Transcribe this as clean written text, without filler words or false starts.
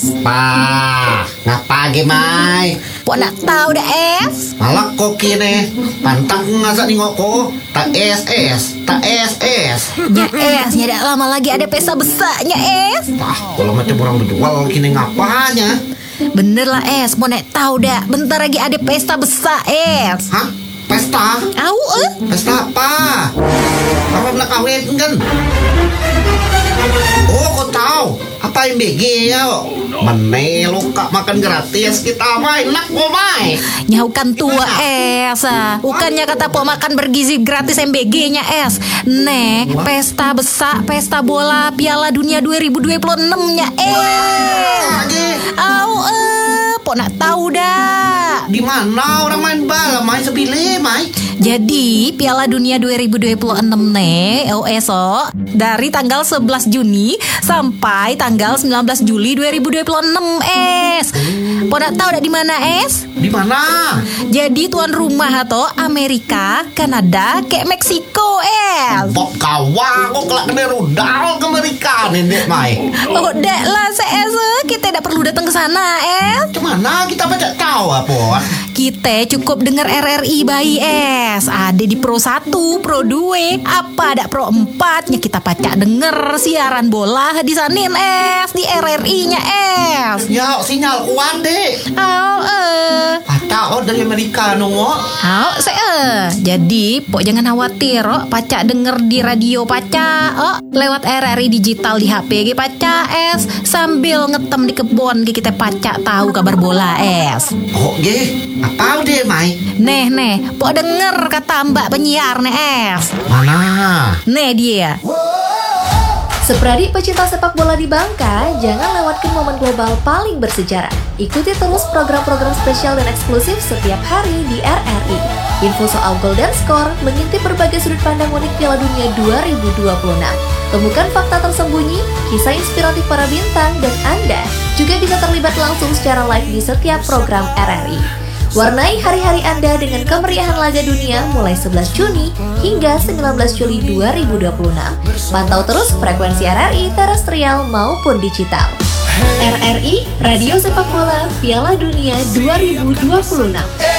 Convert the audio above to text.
Ngapa Mai? Pok nak tahu dah es? Malah kok kini pantang ngasak nengok ko. Tak es. Nya es, nya dah lama lagi ada pesta besarnya es. Kalau macam orang berjual kini ngapanya? Bener lah es, mau nak tahu dah. Bentar lagi ada pesta besar es. Hah? Pesta? Au Pesta apa? Apa nak kawin kan? Oh, kau tahu apa MBG ya? Mana luka makan gratis kita main nak mau main. Nyaukan tua es. Bukannya kata pok makan bergizi gratis MBG-nya es. Pesta besar, pesta bola Piala Dunia 2026-nya es. Au pok nak tahu dah. Di mana orang main bola, main sebile, main. Jadi Piala Dunia 2026 esok dari tanggal 11 Juni sampai tanggal 19 Juli 2026 es. Pok nak tahu dah di mana es? Di mana? Jadi tuan rumah atau Amerika, Kanada, kayak Meksiko es. Pok kawa kok kelak kena rudal ke Amerika nenek mai. Oh dek lah es, kita tidak perlu datang ke sana es. Cemana kita baca tahu apa? Kita cukup dengar RRI bayi es. Ada di Pro 1, Pro 2, apa ada Pro 4-nya kita pacak denger siaran bola di sana es, di RRI-nya es. Ya sinyal kuat dek. Pacak dari Amerika nunggu. Jadi pok jangan khawatir, pacak denger di radio pacak, lewat RRI digital di HP pacak es, sambil ngetem di kebun kita pacak tahu kabar bola es. Oh apa deh mai? Nih, pok denger kata mbak penyiar es. Mana? Dia. Sepradik pecinta sepak bola di Bangka, jangan lewatkan momen global paling bersejarah. Ikuti terus program-program spesial dan eksklusif setiap hari di RRI. Info soal gol dan skor, mengintip berbagai sudut pandang unik Piala Dunia 2026. Temukan fakta tersembunyi, kisah inspiratif para bintang, dan Anda juga bisa terlibat langsung secara live di setiap program RRI. Warnai hari-hari Anda dengan kemeriahan laga dunia mulai 11 Juni hingga 19 Juli 2026. Pantau terus frekuensi RRI terestrial maupun digital. RRI, Radio Sepak Bola Piala Dunia 2026.